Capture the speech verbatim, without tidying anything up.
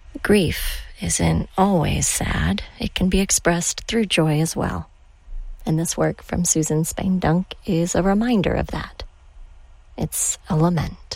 Grief isn't always sad. It can be expressed through joy as well. And this work from Susan Spain Dunk is a reminder of that. It's a lament.